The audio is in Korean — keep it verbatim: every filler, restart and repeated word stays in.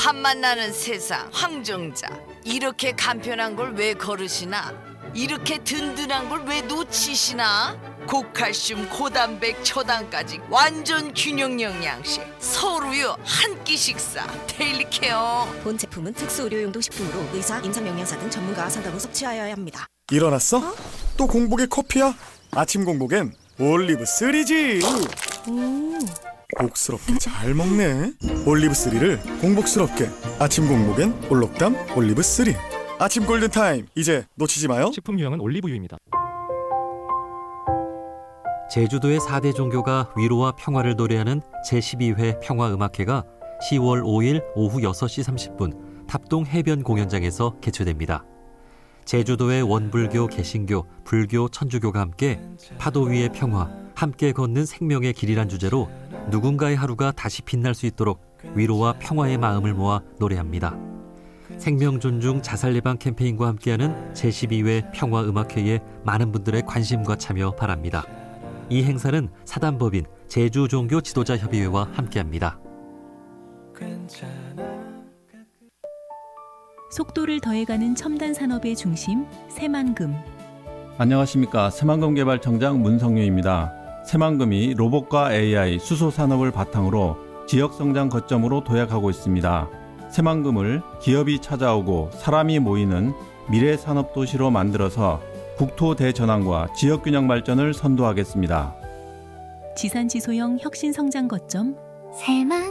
밥맛 나는 세상 황정자. 이렇게 간편한 걸 왜 거르시나? 이렇게 든든한 걸 왜 놓치시나? 고칼슘 고단백 초당까지 완전 균형 영양식 서울우유 한 끼 식사 데일리케어. 본 제품은 특수 의료용도 식품으로 의사, 임상영양사 등 전문가와 상담 후 섭취하여야 합니다. 일어났어? 어? 또 공복에 커피야? 아침 공복엔 올리브 쓰리지. 음. 복스럽게 잘 먹네. 올리브 쓰리를 공복스럽게. 아침 공복엔 올록담 올리브 쓰리. 아침 골든타임 이제 놓치지 마요. 식품 유형은 올리브유입니다. 제주도의 사 대 종교가 위로와 평화를 노래하는 제십이 회 평화음악회가 시월 오일 오후 여섯 시 삼십 분 탑동 해변 공연장에서 개최됩니다. 제주도의 원불교, 개신교, 불교, 천주교가 함께 파도 위의 평화, 함께 걷는 생명의 길이란 주제로 누군가의 하루가 다시 빛날 수 있도록 위로와 평화의 마음을 모아 노래합니다. 생명 존중 자살 예방 캠페인과 함께하는 제십이 회 평화음악회에 많은 분들의 관심과 참여 바랍니다. 이 행사는 사단법인 제주종교 지도자협의회와 함께합니다. 속도를 더해가는 첨단 산업의 중심 새만금. 안녕하십니까. 새만금 개발청장 문성유입니다. 새만금이 로봇과 에이아이, 수소 산업을 바탕으로 지역 성장 거점으로 도약하고 있습니다. 새만금을 기업이 찾아오고 사람이 모이는 미래 산업 도시로 만들어서 국토 대전환과 지역 균형 발전을 선도하겠습니다. 지산지소형 혁신 성장 거점 새만금